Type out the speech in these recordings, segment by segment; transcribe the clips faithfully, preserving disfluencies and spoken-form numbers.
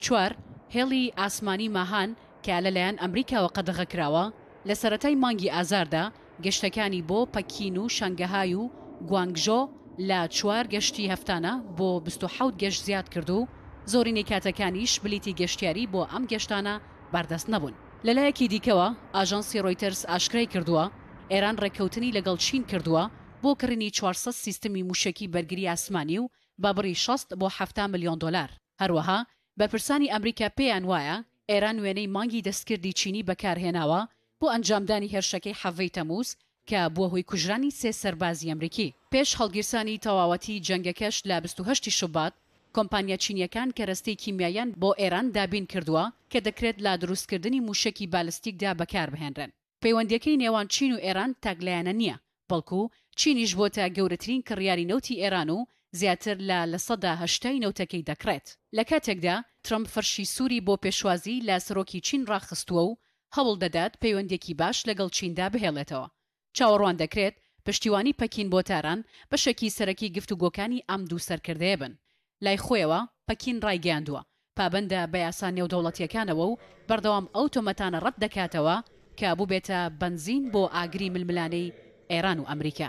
چوار هێڵی ئاسمانی ماهان کە لەلایەن ئەمریکاوە قەدەغەکراوە لە سەرەتای مانگی ئازاردا گەشتەکانی بۆ پەکین و شانگەهای و گوانگژۆ لە چوار گەشتی هەفتانە بۆ بیست و حەوت گەشت زیاد کرد و زۆرینەی کاتەکانیش بلیتی گەشتیاری بۆ ئەم گەشتانە بەردەست نەبوون. لەلایەکی دیکەوە ئاژانسی ڕۆیتەرس ئاشکرای کردووە ئێران ڕێککەوتنی لەگەڵ چین کردووە بۆ کڕینی چوارسەد سیستمی موشکی بەرگری ئاسمانی و بابڕی شەست بۆ هەفتە ملیۆن دۆلار. هەروەها بەرپرسانی ئەمریکا پێیان وایە ئێران وێنەی مانگی دەستکردی چینی بەکارهێناوە بۆ ئەنجامدانی هێرشەکەی حەڤەی تەمووز کە بووە هۆی کوژرانی سێ سەربازی ئەمریکی. پێش هەڵگیرسانی تەواوەتی جەنگەکەش لە بیست و هەشتی شوبات کۆمپانیا چینیەکان کە رەستەی کیمیایان بۆ ئێران دابین کردووە کە دەکرێت لە دروستکردنی موشکی بالستیکدا بەکاربهێنرن. پەیوەندیەکەی نێوان چین و ئێران تاگلایەنە نییە، بەڵکو چینیش بۆتە گەورەترین کڕیاری نەوتی ئێران و زیاتر لە لە سەدا هەشتای نەوتەکەی دەکرێت. لە کاتێکدا ترەمپ فەرشی سووری بۆ پێشوازی لە سەرۆکی چین ڕاخستووە و هەوڵ دەدات پەیوەندێکی باش لەگەڵ چیندا بهێڵێتەوە. چاوەڕوان دەکرێت پشتیوانی پەکین بۆ تاران بەشێکی سەرەکی گفتوگۆکانی ئەم دوو سەرکردەیە بن. لای خۆیەوە پەکین ڕایگەیاندووە پابەندە بە یاسا نێودەوڵەتیەکانەوە و بەردەوام ئەو تۆمەتانە ڕەت دەکاتەوە کە بوو بێتە بنزین بۆ ئاگری ململانەی ئێران و ئەمریکا.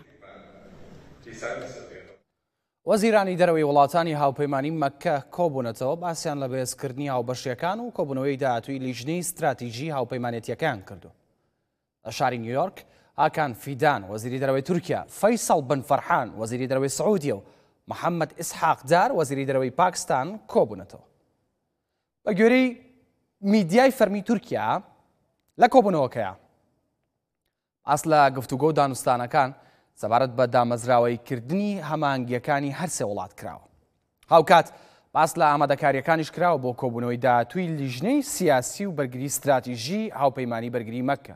وەزیرانی دەرەوەی وڵاتانی هاوپەیمانی مەککە کۆبوونەتەوە باسییان لە بەهێزکردنی هاوبەشیەکان و کۆبوونەوەی داهاتووی لیژنەی استراتیژی هاوپەیمانێتیەکان کردو. لە شاری نیویۆرک ئاکان فیدان وەزیری دەرەوەی تورکیا، فەیسەڵ بن فەرحان وەزیری دەرەوەی سعودیە و محەممەد ئیسحاق دار وەزیری دەرەوەی پاکستان کۆبوونەتەوە. بە گوێرەی میدیای فەرمی تورکیا لە کۆبوونەوەکەیە ئاس لە گفتوگۆ و دانوستانەکان سەبارەت بە دامەزراوەیکردنی هەمانگیەکانی هەرسێ وڵات کراوە. هاوکات باس لە ئامادەکاریەکانیش کراوە بۆ کۆبوونەوەی داهاتووی لیژنەی سیاسی و بەرگری استراتیژی هاوپەیمانی بەرگری مەککە.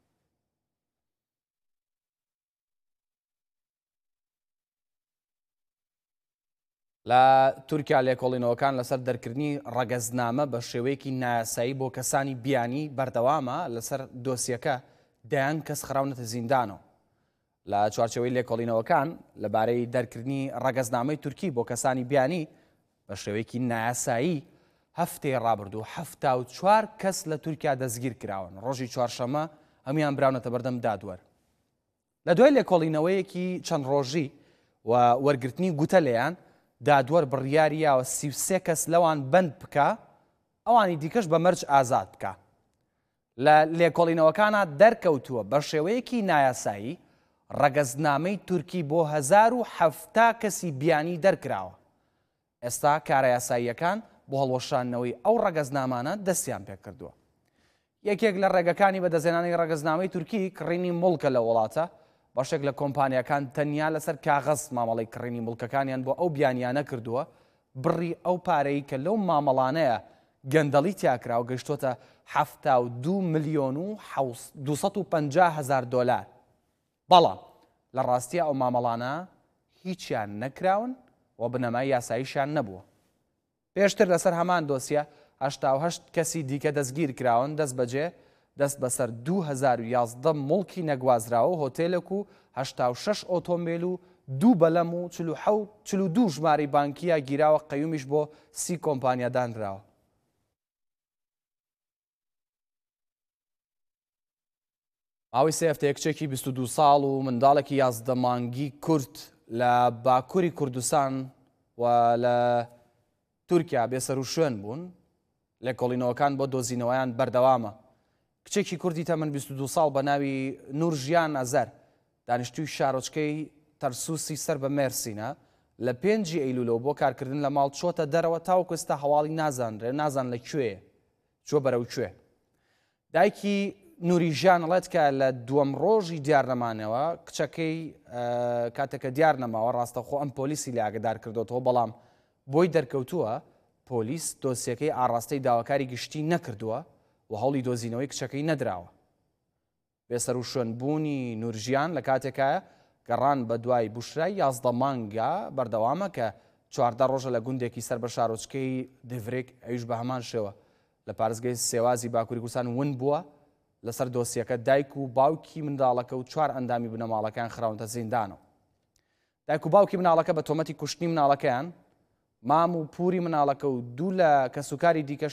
لە تورکیا لێکۆڵینەوەکان لەسەر دەرکردنی ڕەگەزنامە بە شێوەیەکی نایاسایی بۆ کەسانی بیانی بەردەوامە لەسەر دۆسیەکە دەیان کەس خراونەتە زیندانەوە. لە چوارچەوەی لێکۆڵینەوەکان لەبارەی دەرکردنی ڕەگەزنامەی تورکی بۆ کەسانی بیانی بە شێوەیەکی نایاسایی هەفتەی ڕابردوو هەفتا و چوار کەس لە تورکیا دەستگیر کراون. ڕۆژی چوارشەمە هەمویان براونەتە بەردەم دادوەر. لە دوای لێکۆڵینەوەیەکی چەند ڕۆژی و وەرگرتنی گوتە لێیان دادوەر بڕیاریەوە سی و سێ کەس لەوان بند بکە ئەوانی دیکەش بە مەرج ئازاد بکە. لە لێکۆڵینەوەکانە دەرکەوتووە بە شێوەیەکی نایاسایی ڕەگەزنامەی تورکی بۆ هەزار و هەفتا کەسی بیانی دەرکراوە. ئێستا کارە یاساییەکان بۆ هەڵوەشانەوەی ئەو ڕەگەزنامانە دەستیان پێ کردووە. یەکێک لە ڕێگەکانی بەدەزێنانی ڕەگەزنامەی تورکی کڕینی مڵکە لە وڵاتە. بەشێک لە کۆمپانیەکان تەنیا لەسەر کاغەز مامەڵی کڕینی مڵکەکانیان بۆ ئەو بیانیانە کردووە بڕی ئەو پارەی کە لەو مامەڵانەیە گەندەڵی تیاکرا و گەیشتۆتە هەفتا و دوو ملیۆن و دووسەد و پەنجا هەزار دۆلار. بەڵام لە ڕاستیە ئەو مامەڵانە هیچیان نەکراون و بنەمای یاساییشیان نەبووە. پێشتر لەسەر هەمان دۆسیە هەشتا و هەشت کەسی دیکە دەستگیر کراون دەست بەجێ دەست بەسەر دوو هەزار و یازدە مڵکی نەگوازراوە و هۆتێلێک و هەشتا و شەش ئۆتۆمبیل و دوو بەلەم و چل و دوو ژماری بانکیە گیراوە قەیومیش بۆ سی کۆمپانیا دانراوە. ماوەی سێ هەفتەیە کچێکی بیست و دوو ساڵ و منداڵێکی یازدە مانگی کورد لە باکووری کوردستان و لە تورکیا بێسەر و شوێن بوون. لێکۆڵینەوەکان بۆ دۆزینەوەیان بەردەوامە. کچێکی کوردی تەمەن بیست و دوو ساڵ بە ناوی نورژیان ئەزەر دانیشتووی شارۆچکەی تەرسوسی سەر بە مێرسینە لە پێنجی ئەیلولەوە بۆ کارکردن لە ماڵ چۆتە دەرەوە تاوەکو ئێستا هەواڵی نازانرێ نازان لەکوێیە چۆ بەرەو کوێ. دایکی نوریژیان ئەڵێت کە لە دووەم ڕۆژی دیار نەمانەوە کچەکەی کاتێکە دیار نەماوە ڕاستەخۆ ئەم پۆلیسی لە ئاگدار کردوتەوە بەڵام بۆی دەرکەوتووە پۆلیس دۆسیەکەی ئاڕاستەی داواکاری گشتی نەکردووە و هەوڵی دۆزینەوەی کچەکەی نەدراوە. بێسەر و شوێنبوونی نورژیان لە کاتێکایە گەڕان بە دوای بوشرای یازدە مانگە بەردەوامە کە چواردە ڕۆژە لە گوندێکی سەر بە شارۆچکەی دڤرێک ئەویش بە هەمان شێوە لە پارێزگای سێوازی باکووری کوردستان ون بووە لەسەر دۆسیەکە دایک و باوکی منداڵەکە و چوار ئەندامی بنەماڵەکان خراونتە زیندانەوە. دایک و باوکی مناڵەکە بە تۆمەتی کوشتنی مناڵەکەیان مام و پووری مناڵەکە و دوو لە کەسوکاری دیکەش